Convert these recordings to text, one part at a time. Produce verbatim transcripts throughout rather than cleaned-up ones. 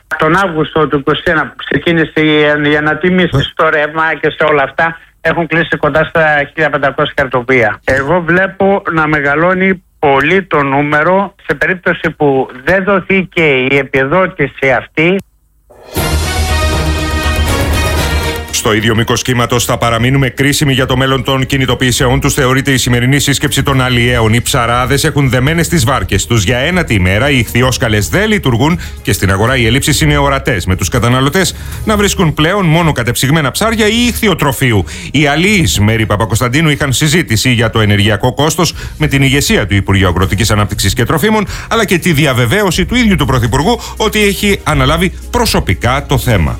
Τον Αύγουστο του είκοσι ένα που ξεκίνησε η ανατίμηση στο ρεύμα και σε όλα αυτά, έχουν κλείσει κοντά στα χίλια πεντακόσια χαρτοπία. Εγώ βλέπω να μεγαλώνει πολύ το νούμερο σε περίπτωση που δεν δοθήκε η επιδότηση αυτή. Στο ίδιο μήκος κύματος θα παραμείνουμε κρίσιμοι για το μέλλον των κινητοποιήσεων τους, θεωρείται η σημερινή σύσκεψη των αλλιέων. Οι ψαράδες έχουν δεμένες τις βάρκες τους για ένατη ημέρα, οι ιχθυόσκαλες δεν λειτουργούν και στην αγορά οι ελλείψεις είναι ορατές, με τους καταναλωτές να βρίσκουν πλέον μόνο κατεψυγμένα ψάρια ή ιχθυοτροφείου. Οι αλλοίς Μέρη Παπακοσταντίνου είχαν συζήτηση για το ενεργειακό κόστος με την ηγεσία του Υπουργείου Αγροτικής Ανάπτυξης και Τροφίμων, αλλά και τη διαβεβαίωση του ίδιου του Πρωθυπουργού ότι έχει αναλάβει προσωπικά το θέμα.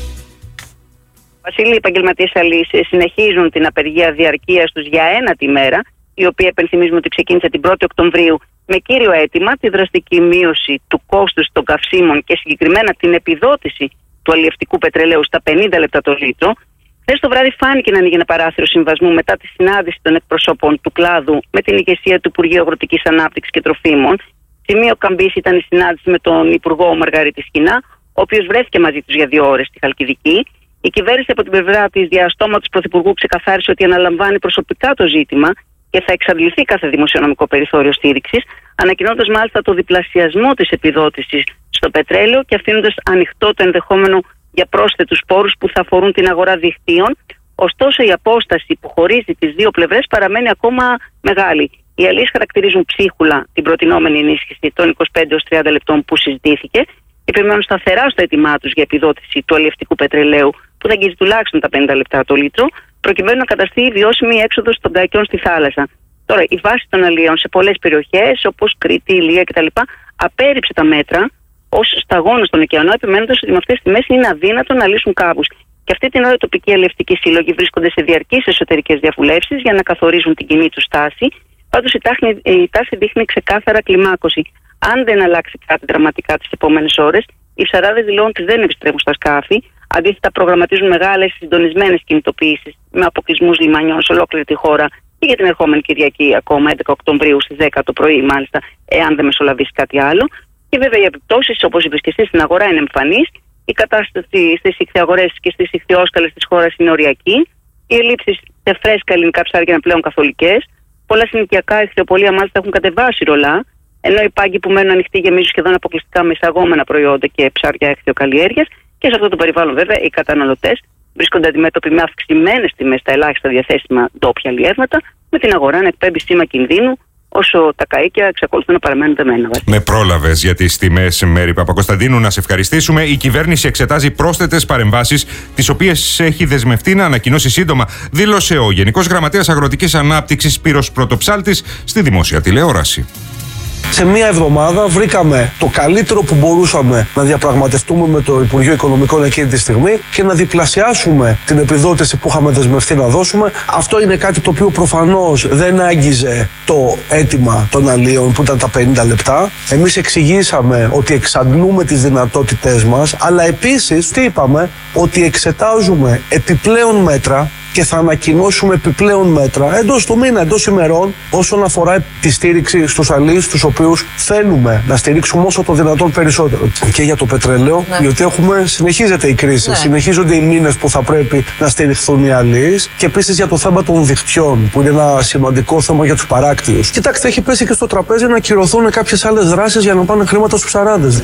Βασίλη, οι επαγγελματίες αλλοίς συνεχίζουν την απεργία διαρκείας τους για ένατη ημέρα, η οποία επενθυμίζουμε ότι ξεκίνησε την πρώτη Οκτωβρίου με κύριο αίτημα τη δραστική μείωση του κόστους των καυσίμων και συγκεκριμένα την επιδότηση του αλλιευτικού πετρελαίου στα πενήντα λεπτά το λίτρο. Χθες το βράδυ φάνηκε να ανοίγει ένα παράθυρο συμβασμού μετά τη συνάντηση των εκπροσώπων του κλάδου με την ηγεσία του Υπουργείου Αγροτικής Ανάπτυξης και Τροφίμων. Σημείο καμπής ήταν η συνάντηση με τον Υπουργό Μαργαρίτη Σκινά, ο οποίος βρέθηκε μαζί τους για δύο ώρες στη Χαλκιδική. Η κυβέρνηση από την πλευρά της διαστόματος Πρωθυπουργού ξεκαθάρισε ότι αναλαμβάνει προσωπικά το ζήτημα και θα εξαντληθεί κάθε δημοσιονομικό περιθώριο στήριξης, ανακοινώντας μάλιστα το διπλασιασμό της επιδότησης στο πετρέλαιο και αφήνοντας ανοιχτό το ενδεχόμενο για πρόσθετους πόρους που θα αφορούν την αγορά δικτύων. Ωστόσο, η απόσταση που χωρίζει τις δύο πλευρές παραμένει ακόμα μεγάλη. Οι αλλοίς χαρακτηρίζουν ψίχουλα την προτινόμενη ενίσχυση των είκοσι πέντε έως τριάντα λεπτών που συζητήθηκε. Επιμένουν σταθερά στο αίτημά τους για επιδότηση του αλλιευτικού πετρελαίου, που θα αγγίζει τουλάχιστον τα πενήντα λεπτά το λίτρο, προκειμένου να καταστεί η βιώσιμη έξοδος των καϊκιών στη θάλασσα. Τώρα, η βάση των αλλιέων σε πολλές περιοχές, όπως Κρήτη, Ηλία κτλ., απέρριψε τα μέτρα ως σταγόνα στον ωκεανό, επιμένοντας ότι με αυτές τις τιμές είναι αδύνατο να λύσουν κάπους. Και αυτή την ώρα οι τοπικοί αλλιευτικοί σύλλογοι βρίσκονται σε διαρκείς εσωτερικές διαβουλεύσεις για να καθορίζουν την κοινή του στάση. Πάντως, η τάση, η τάση δείχνει ξεκάθαρα κλιμάκωση. Αν δεν αλλάξει κάτι δραματικά τις επόμενες ώρες, οι ψαράδες δηλώνουν ότι δεν επιστρέφουν στα σκάφη. Αντίθετα, προγραμματίζουν μεγάλες συντονισμένες κινητοποιήσεις με αποκλεισμούς λιμανιών σε ολόκληρη τη χώρα και για την ερχόμενη Κυριακή, ακόμα έντεκα Οκτωβρίου στις δέκα το πρωί, μάλιστα, εάν δεν μεσολαβήσει κάτι άλλο. Και βέβαια οι επιπτώσεις, όπως είπες και εσύ, στην αγορά είναι εμφανής. Η κατάσταση στις ιχθυαγορές και στις ιχθυόσκαλες της χώρας είναι οριακή. Οι ελλείψεις σε φρέσκα ελληνικά ψάρια είναι πλέον καθολικές. Πολλά συνοικιακά ιχθυοπολία μάλιστα έχουν κατεβάσει ρολά. Ενώ οι πάγκοι που μένουν ανοιχτοί γεμίζουν σχεδόν αποκλειστικά με εισαγόμενα προϊόντα και ψάρια ιχθυοκαλλιέργειας. Και σε αυτό το περιβάλλον, βέβαια, οι καταναλωτές βρίσκονται αντιμέτωποι με αυξημένες τιμές στα ελάχιστα διαθέσιμα ντόπια αλλιεύματα, με την αγορά να εκπέμπει σήμα κινδύνου, όσο τα καΐκια εξακολουθούν να παραμένουν δεμένα. Με πρόλαβες για τις τιμές, Μέρη Παπακοσταντίνου, να σε ευχαριστήσουμε. Η κυβέρνηση εξετάζει πρόσθετες παρεμβάσεις, τις οποίες έχει δεσμευτεί να ανακοινώσει σύντομα, δήλωσε ο Γενικός Γραμματέας Αγροτικής Ανάπτυξης Σπύρος Πρωτοψάλτης στη δημόσια τηλεόραση. Σε μία εβδομάδα βρήκαμε το καλύτερο που μπορούσαμε να διαπραγματευτούμε με το Υπουργείο Οικονομικών εκείνη τη στιγμή και να διπλασιάσουμε την επιδότηση που είχαμε δεσμευτεί να δώσουμε. Αυτό είναι κάτι το οποίο προφανώς δεν άγγιζε το αίτημα των αλλιών που ήταν τα πενήντα λεπτά. Εμείς εξηγήσαμε ότι εξαντλούμε τις δυνατότητές μας, αλλά επίσης τι είπαμε, ότι εξετάζουμε επιπλέον μέτρα και θα ανακοινώσουμε επιπλέον μέτρα εντός του μήνα, εντός ημερών, όσον αφορά τη στήριξη στους αλλοίς, τους οποίους θέλουμε να στηρίξουμε όσο το δυνατόν περισσότερο. Και για το πετρέλαιο, ναι. διότι έχουμε, συνεχίζεται η κρίση, ναι. συνεχίζονται οι μήνες που θα πρέπει να στηριχθούν οι αλλοίς, και επίσης για το θέμα των δικτυών, που είναι ένα σημαντικό θέμα για τους παράκτιους. Κοιτάξτε, έχει πέσει και στο τραπέζι να ακυρωθούν κάποιες άλλες δράσεις για να πάνε χρήματα στους ψαράδες.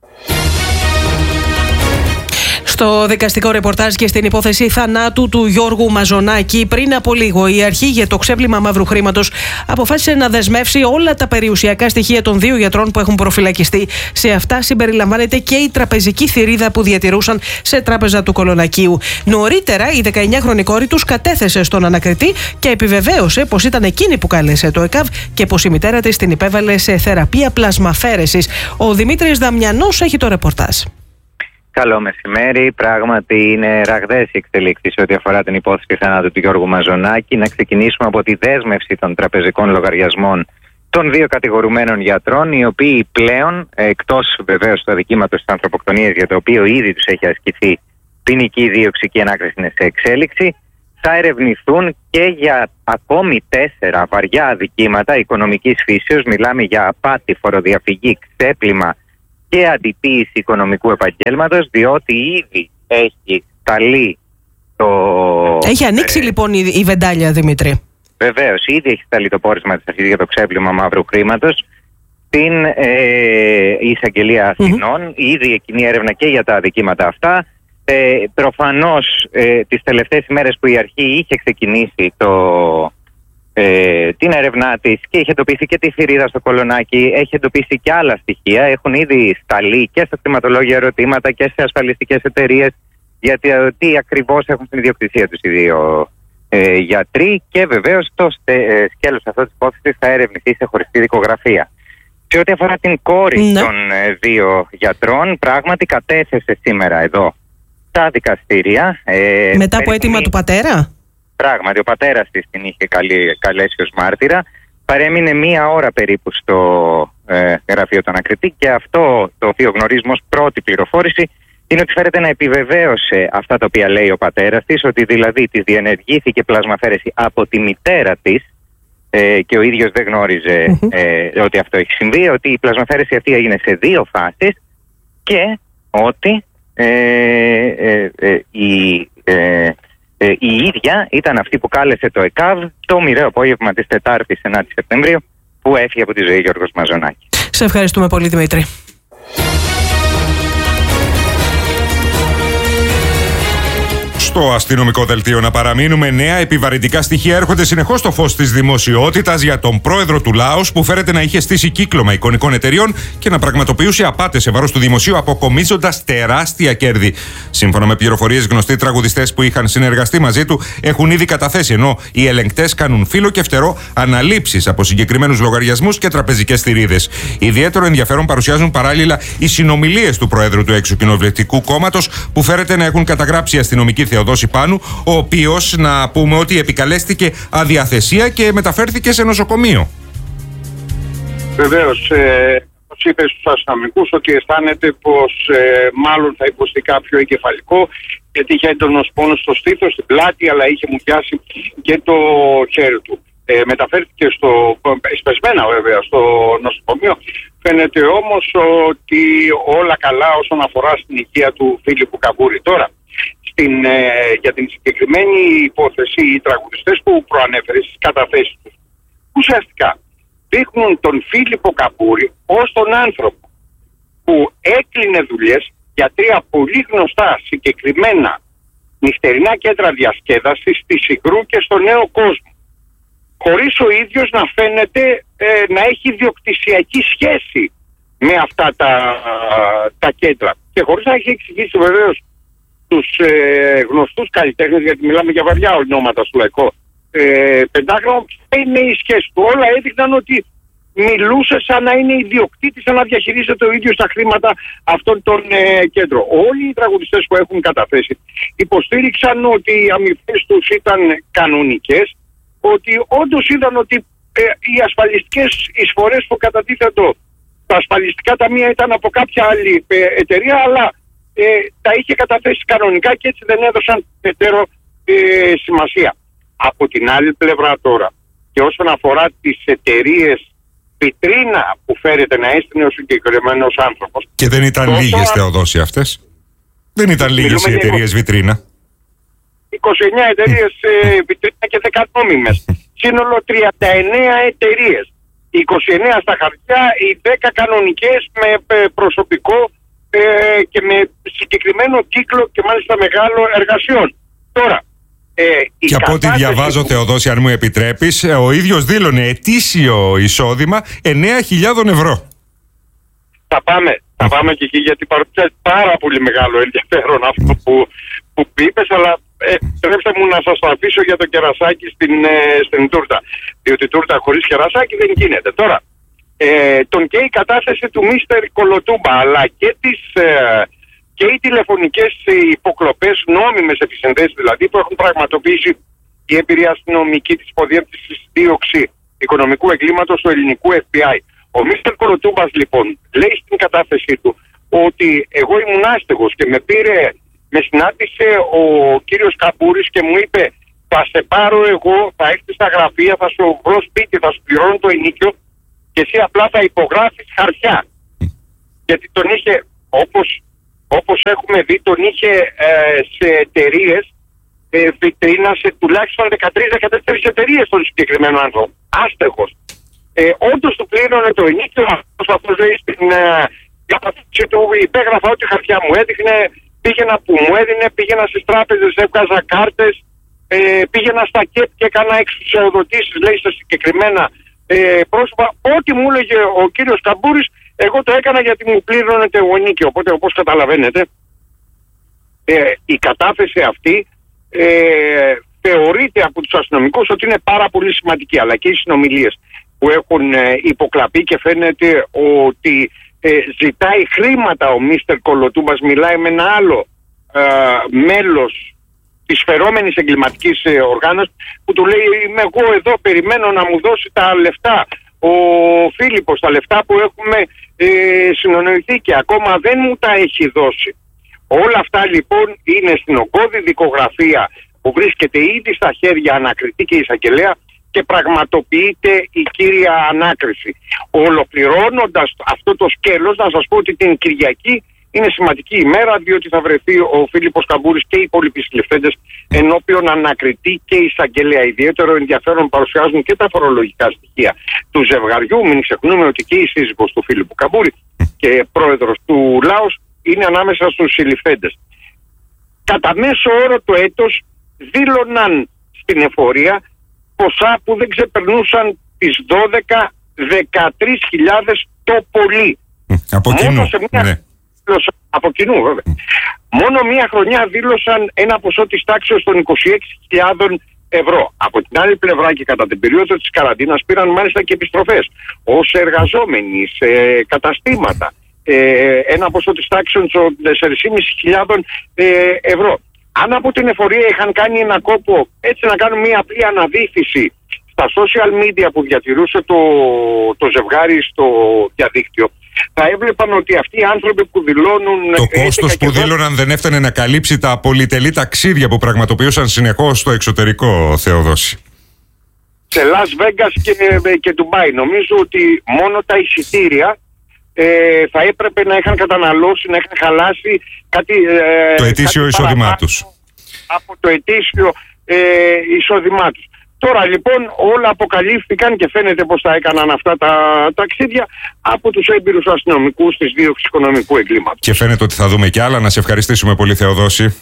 Στο δικαστικό ρεπορτάζ και στην υπόθεση θανάτου του Γιώργου Μαζονάκη, πριν από λίγο η αρχή για το ξέπλυμα μαύρου χρήματος αποφάσισε να δεσμεύσει όλα τα περιουσιακά στοιχεία των δύο γιατρών που έχουν προφυλακιστεί. Σε αυτά συμπεριλαμβάνεται και η τραπεζική θηρίδα που διατηρούσαν σε τράπεζα του Κολονακίου. Νωρίτερα, η δεκαεννιάχρονη κόρη τους κατέθεσε στον ανακριτή και επιβεβαίωσε πως ήταν εκείνη που κάλεσε το ΕΚΑΒ και πως η μητέρα της την υπέβαλε σε θεραπεία πλασμαφέρεσης. Ο Δημήτρης Δαμιανός έχει το ρεπορτάζ. Καλό μεσημέρι. Πράγματι, είναι ραγδαίες οι εξελίξεις ό,τι αφορά την υπόθεση θανάτου του Γιώργου Μαζονάκη. Να ξεκινήσουμε από τη δέσμευση των τραπεζικών λογαριασμών των δύο κατηγορουμένων γιατρών, οι οποίοι πλέον, εκτός βεβαίως του αδικήματος της ανθρωποκτονίας, για το οποίο ήδη τους έχει ασκηθεί ποινική δίωξη και η ανάκριση είναι σε εξέλιξη, θα ερευνηθούν και για ακόμη τέσσερα βαριά αδικήματα οικονομικής φύσεως. Μιλάμε για απάτη, φοροδιαφυγή, ξέπλυμα και αντιποίηση οικονομικού επαγγέλματος, διότι ήδη έχει σταλεί το... Έχει ανοίξει ε, λοιπόν η, η βεντάλια, Δημήτρη. Βεβαίως, ήδη έχει σταλεί το πόρισμα της αρχής για το ξέπλυμα μαύρου χρήματος στην ε, εισαγγελία Αθηνών. Mm-hmm. Ήδη εκείνη έρευνα και για τα αδικήματα αυτά. Ε, προφανώς ε, τις τελευταίες ημέρες που η αρχή είχε ξεκινήσει το, ε, την έρευνά της και είχε εντοπίσει και τη θηρίδα στο Κολονάκι, έχει εντοπίσει και άλλα στοιχεία. Έχουν ήδη σταλεί και στα κτηματολόγια ερωτήματα και σε ασφαλιστικές εταιρείες γιατί τι ακριβώς έχουν στην ιδιοκτησία τους οι δύο ε, γιατροί, και βεβαίως το ε, σκέλος αυτό της υπόθεσης θα ερευνηθεί σε χωριστή δικογραφία. Σε ό,τι αφορά την κόρη ναι. των ε, δύο γιατρών, πράγματι κατέθεσε σήμερα εδώ στα δικαστήρια. Ε, Μετά από αίτημα του πατέρα? Πράγματι, ο πατέρας της την είχε καλή, καλέσει ως μάρτυρα. Παρέμεινε μία ώρα περίπου στο ε, γραφείο του ανακριτή, και αυτό το οποίο γνωρίζουμε ως πρώτη πληροφόρηση είναι ότι φέρεται να επιβεβαίωσε αυτά τα οποία λέει ο πατέρας της, ότι δηλαδή της διενεργήθηκε πλασμαφαίρεση από τη μητέρα της ε, και ο ίδιος δεν γνώριζε mm-hmm. ε, ότι αυτό έχει συμβεί, ότι η πλασμαφαίρεση αυτή έγινε σε δύο φάσεις και ότι ε, ε, ε, η, ε, ε, η ίδια ήταν αυτή που κάλεσε το ΕΚΑΒ το μοιραίο απόγευμα της Τετάρτης ενάτη Σεπτεμβρίου που έφυγε από τη ζωή Γιώργος Μαζονάκη. Σε ευχαριστούμε πολύ, Δημήτρη. Στο αστυνομικό δελτίο να παραμείνουμε, νέα επιβαρυντικά στοιχεία έρχονται συνεχώς στο φως της δημοσιότητας για τον πρόεδρο του Λάος που φέρεται να είχε στήσει κύκλωμα εικονικών εταιριών και να πραγματοποιούσε απάτες σε βάρος του δημοσίου, αποκομίζοντας τεράστια κέρδη. Σύμφωνα με πληροφορίες, γνωστοί τραγουδιστές που είχαν συνεργαστεί μαζί του έχουν ήδη καταθέσει, ενώ οι ελεγκτές κάνουν φύλλο και φτερό αναλήψεις από συγκεκριμένους λογαριασμούς και τραπεζικές θηρίδες. Ιδιαίτερο ενδιαφέρον παρουσιάζουν παράλληλα οι συνομιλίες του Προέδρου του Εξοκοινοβουλευτικού Κόμματος που φέρεται να έχουν καταγράψει αστυνομική Θεοδόση Πάνου, ο οποίος, να πούμε ότι επικαλέστηκε αδιαθεσία και μεταφέρθηκε σε νοσοκομείο. Βεβαίως, ε, όπως είπε στους αστυνομικούς, ότι αισθάνεται πως ε, μάλλον θα υποστεί κάποιο εγκεφαλικό, γιατί είχε έντονος πόνος στο στήθος, στην πλάτη, αλλά είχε μουδιάσει και το χέρι του. Ε, μεταφέρθηκε στο, σπεσμένα βέβαια, στο νοσοκομείο. Φαίνεται όμως ότι όλα καλά όσον αφορά στην υγεία του Φίλιππου Καμπούρη. Τώρα, Στην, ε, για την συγκεκριμένη υπόθεση, οι τραγουδιστές που προανέφερε στις καταθέσεις τους ουσιαστικά δείχνουν τον Φίλιππο Καμπούρη ως τον άνθρωπο που έκλεινε δουλειές για τρία πολύ γνωστά συγκεκριμένα νυχτερινά κέντρα διασκέδασης στη Συγκρού και στο Νέο Κόσμο, χωρίς ο ίδιος να φαίνεται ε, να έχει ιδιοκτησιακή σχέση με αυτά τα, τα κέντρα, και χωρίς να έχει εξηγήσει βεβαίως τους ε, γνωστούς καλλιτέχνες, γιατί μιλάμε για βαριά ονόματα στο λαϊκό ε, πεντάγραμμο, ποια είναι η σχέση του. Όλα έδειχναν ότι μιλούσε σαν να είναι ιδιοκτήτης, σαν να διαχειρίζεται ο ίδιος τα χρήματα αυτών των ε, κέντρων. Όλοι οι τραγουδιστές που έχουν καταθέσει υποστήριξαν ότι οι αμοιβές τους ήταν κανονικές, ότι όντως είδαν ότι ε, οι ασφαλιστικές εισφορές που κατατίθετο τα ασφαλιστικά ταμεία ήταν από κάποια άλλη ε, εταιρεία, αλλά Ε, τα είχε καταθέσει κανονικά και έτσι δεν έδωσαν περαιτέρω ε, σημασία. Από την άλλη πλευρά τώρα, και όσον αφορά τις εταιρείες βιτρίνα που φέρεται να έστεινε ο συγκεκριμένος άνθρωπος. Και δεν ήταν τόσο... λίγες, Θεοδόση, αυτές. Δεν ήταν λίγες οι εταιρείες είκοσι... βιτρίνα. είκοσι εννέα εταιρείες ε, βιτρίνα και δέκα νόμιμες. Σύνολο τριάντα εννέα εταιρείες. είκοσι εννέα στα χαρτιά, οι δέκα κανονικές με προσωπικό και με συγκεκριμένο κύκλο και μάλιστα μεγάλο εργασιών. Τώρα, ε, και από ό,τι διαβάζω, που... Θεοδόση, αν μου επιτρέπεις, ο ίδιος δήλωνε ετήσιο εισόδημα εννέα χιλιάδες ευρώ. Θα πάμε, θα πάμε και εκεί, γιατί παρουσιάζει πάρα πολύ μεγάλο ενδιαφέρον αυτό που, που είπες, αλλά επιτρέψτε ε, μου να σας το αφήσω για το κερασάκι στην, ε, στην τούρτα. Διότι τούρτα χωρίς κερασάκι δεν γίνεται. Τώρα, Ε, τον και η κατάθεση του μίστερ Κολοτούμπα, αλλά και, τις, ε, και οι τηλεφωνικές υποκλοπές, νόμιμες επισυνδέσεις δηλαδή, που έχουν πραγματοποιήσει η εμπειρία αστυνομική της υποδιεύθυνσης δίωξη οικονομικού εγκλήματος του ελληνικού εφ μπι άι. Ο μίστερ Κολοτούμπας λοιπόν λέει στην κατάθεσή του ότι εγώ ήμουν άστεγος και με πήρε, με συνάντησε ο κύριος Καμπούρης και μου είπε θα σε πάρω εγώ, θα έρθεις στα γραφεία, θα σου βρω σπίτι, θα σου πληρώνω το ενίκιο και εσύ απλά θα υπογράφεις χαρτιά. γιατί τον είχε, όπως, όπως έχουμε δει, τον είχε ε, σε εταιρείες ε, βιτρίνα σε τουλάχιστον δεκατρείς δεκατέσσερις εταιρείες τον συγκεκριμένο άνθρωπο. Άστεγος. Ε, όντως του πλήρωνε το ενίκιο, αυτός λέει στην διαπαθήση του, υπέγραφα ό,τι χαρτιά μου έδειχνε, πήγαινα που μου έδινε, πήγαινα στις τράπεζες, έβγαζα κάρτες, ε, πήγαινα στα ΚΕΠ και έκανα εξουσιοδοτήσεις, λέει, σε συγκεκριμένα ε, πρόσωπα. Ό,τι μου έλεγε ο κύριος Καμπούρης, εγώ το έκανα γιατί μου πλήρωνε το ενίκιο. Οπότε, όπως καταλαβαίνετε, ε, η κατάθεση αυτή ε, θεωρείται από τους αστυνομικούς ότι είναι πάρα πολύ σημαντική, αλλά και οι συνομιλίες που έχουν ε, υποκλαπεί και φαίνεται ότι ε, ζητάει χρήματα ο μίστερ Κολοτούμπας, μιλάει με ένα άλλο ε, μέλος της φερόμενης εγκληματικής ε, οργάνωσης που του λέει, είμαι εγώ εδώ, περιμένω να μου δώσει τα λεφτά ο Φίλιππος, τα λεφτά που έχουμε ε, συνονοηθεί και ακόμα δεν μου τα έχει δώσει. Όλα αυτά λοιπόν είναι στην ογκώδη δικογραφία που βρίσκεται ήδη στα χέρια ανακριτή και εισαγγελέα και πραγματοποιείται η κύρια ανάκριση. Ολοκληρώνοντας αυτό το σκέλος, να σας πω ότι την Κυριακή είναι σημαντική ημέρα, διότι θα βρεθεί ο Φίλιππος Καμπούρης και οι υπόλοιποι συλληφθέντες ενώπιον ανακριτή και εισαγγελέα. Ιδιαίτερο ενδιαφέρον παρουσιάζουν και τα φορολογικά στοιχεία του ζευγαριού. Μην ξεχνούμε ότι και η σύζυγος του Φίλιππου Καμπούρη και πρόεδρος του ΛΑΟΣ είναι ανάμεσα στους συλληφθέντες. Κατά μέσο όρο το έτος δήλωναν στην εφορία ποσά που δεν ξεπερνούσαν τις δώδεκα με δεκατρείς χιλιάδες το πολύ. Από κοινού. Μια... Ναι. Από κοινού βέβαια. Μόνο μία χρονιά δήλωσαν ένα ποσό της τάξης των είκοσι έξι χιλιάδες ευρώ. Από την άλλη πλευρά και κατά την περίοδο της καραντίνας πήραν μάλιστα και επιστροφές ως εργαζόμενοι σε καταστήματα. Ε, ένα ποσό της τάξης των τέσσερις χιλιάδες πεντακόσια ευρώ. Αν από την εφορία είχαν κάνει ένα κόπο έτσι να κάνουν μια απλή αναδύφιση στα social media που διατηρούσε το, το ζευγάρι στο διαδίκτυο, θα έβλεπαν ότι αυτοί οι άνθρωποι που δηλώνουν... Το κόστος που δήλωναν δεν έφτανε να καλύψει τα πολυτελή ταξίδια που πραγματοποιούσαν συνεχώς στο εξωτερικό, Θεοδόση. Σε Las Vegas και, και Ντουμπάι. Νομίζω ότι μόνο τα εισιτήρια ε, θα έπρεπε να είχαν καταναλώσει, να είχαν χαλάσει κάτι... Ε, το ετήσιο εισόδημά τους. Από το ετήσιο ε, εισόδημά τους. Τώρα λοιπόν όλα αποκαλύφθηκαν και φαίνεται πως τα έκαναν αυτά τα ταξίδια από τους έμπειρους αστυνομικούς της δίωξης οικονομικού εγκλήματος. Και φαίνεται ότι θα δούμε κι άλλα. Να σε ευχαριστήσουμε πολύ, Θεοδόση.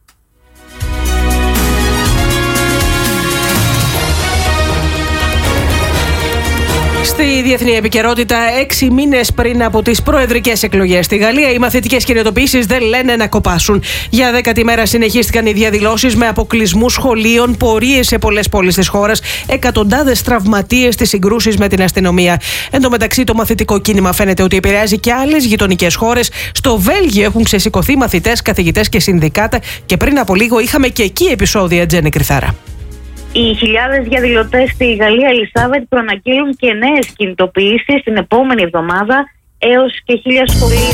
Στη διεθνή επικαιρότητα, έξι μήνες πριν από τις προεδρικές εκλογές στη Γαλλία, οι μαθητικές κινητοποιήσεις δεν λένε να κοπάσουν. Για δέκατη μέρα συνεχίστηκαν οι διαδηλώσεις με αποκλεισμούς σχολείων, πορείες σε πολλές πόλεις της χώρας, εκατοντάδες τραυματίες στις συγκρούσεις με την αστυνομία. Εν τω μεταξύ, το μαθητικό κίνημα φαίνεται ότι επηρεάζει και άλλες γειτονικές χώρες. Στο Βέλγιο έχουν ξεσηκωθεί μαθητές, καθηγητές και συνδικάτα και πριν από λίγο είχαμε και εκεί επεισόδια, Τζέννη Κρυθάρα. Οι χιλιάδες διαδηλωτές στη Γαλλία, Ελισάβετ, προαναγγείλουν και νέες κινητοποιήσεις την επόμενη εβδομάδα έως και χίλια σχολεία.